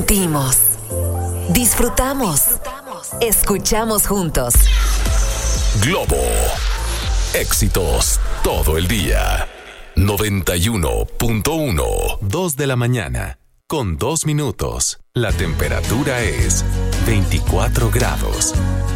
Sentimos, disfrutamos, escuchamos juntos. Globo. Éxitos todo el día. 91.1. 2 de la mañana, con 2 minutos. La temperatura es 24 grados.